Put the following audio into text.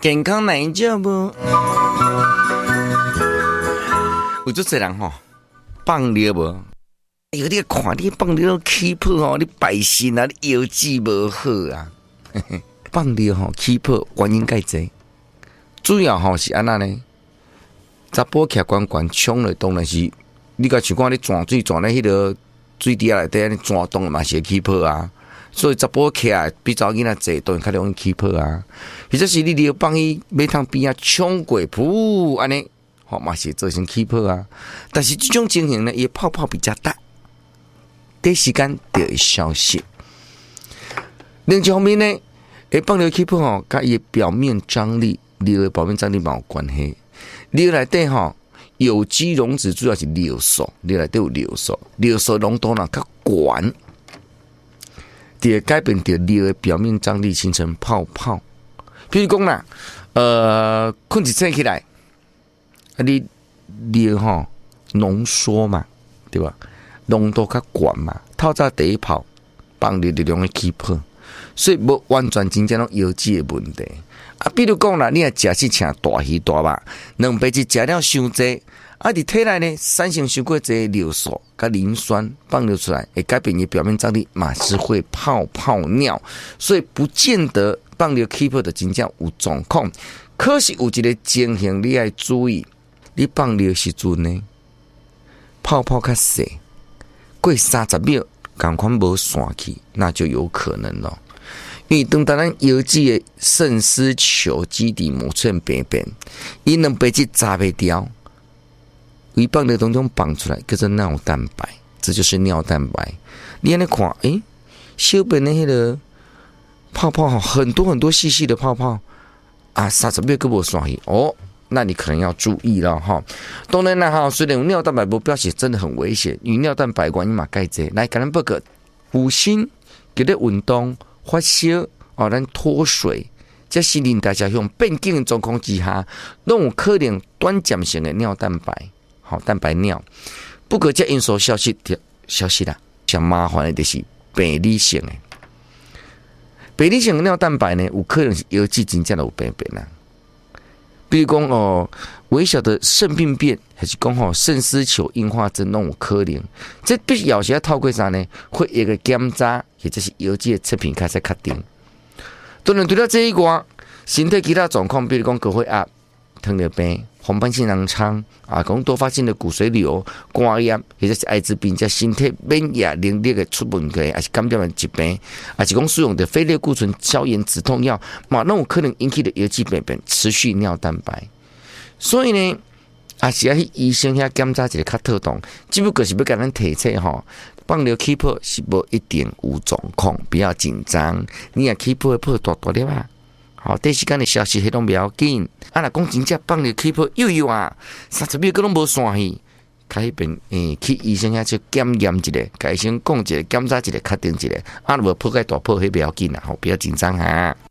健康哪一叫不？有这些人吼，放尿无？有你看你放尿起泡吼，你百姓啊，你腰肌无好啊。放尿吼起泡原因介济，主要吼是安那呢？查甫徛悬悬冲了，当然是你甲像看你转水转咧迄个水底内底，你转动嘛是会起泡啊。所以查甫徛比查某囡仔济，当然较容易起泡啊。或者是你尿放去马桶边啊冲过，噗安尼，吼嘛是造成起泡啊。但是这种情形呢，伊泡泡比较大，短时间就会消失。另一方面呢，放尿起泡吼，甲伊表面张力，尿的表面张力嘛有关系。尿内底吼，有机溶质主要是尿素，尿内底有尿素，尿素浓度呢较悬，就会改变着尿的表面张力，形成泡泡。比如讲啦，困一醒起来，你尿吼浓缩嘛，对吧？浓度较悬嘛，透早第一泡放尿就容易起泡，所以无完全真正拢腰肌的问题。啊，比如讲啦，你若食是请大鱼大肉，两辈子食了伤济，啊，伫体内呢产生伤过济尿素甲磷酸放流出来，会改变你表面张力，嘛是会泡泡尿，所以不见得放尿起泡的真正有状况。可是有一个情形你要注意，你放尿时阵呢，泡泡较细，过30秒，赶快无散去，那就有可能了。因为当咱腰肌的肾丝球基底膜出现病变，伊两辈子查袂掉，伊放尿当中放出来叫做尿蛋白，这就是尿蛋白。你安尼看，小便的迄个泡泡很多很多细细的泡泡啊，30秒都无散去哦，那你可能要注意了哈。当然啦哈，虽然有尿蛋白不表示真的很危险，因为尿蛋白原因嘛介济。来，甲咱报告，有心叫咧运动。发烧咱脱水，在新陈代谢向变紧的状况之下，拢有可能短暂性的尿蛋白，蛋白尿。不过这因素消失啦，上麻烦的就是病理性的。病理性的尿蛋白呢，有可能是腰肌真正有病变啦。比如讲微小的肾病变，还是讲肾丝球硬化症拢有可能。这必要是要透过啥呢？会一个检查，或者是腰肌的测评开始确定。当然，除了这一关，身体其他状况，比如讲高血压、糖尿病、红斑性狼疮讲多发性的骨髓瘤、肝炎，或者是艾滋病，这身体免疫能力的出问题，还是感染的疾病，还是讲使用的非类固醇消炎止痛药，嘛，那有可能引起的腰肌病变，持续尿蛋白。所以呢，也是要去医生遐检查一个较妥当，只不过是要甲咱提醒放尿起泡是无一定有状况，不要紧张。你若起泡会泡大大粒啊，短时间的消息迄拢不要紧。若讲真正放尿起泡有30秒佫拢无散去，较迄边去医生遐去检验一下，甲医生讲一下，检查一下，确定一下。若无泡介大泡，迄不要紧啦，不要紧张哈。